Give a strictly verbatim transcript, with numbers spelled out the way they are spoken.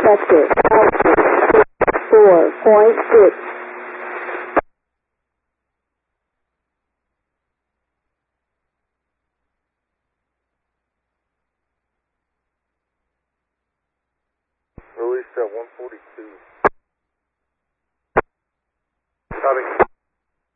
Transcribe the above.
sector, four point six. Release at one forty-two. Copy.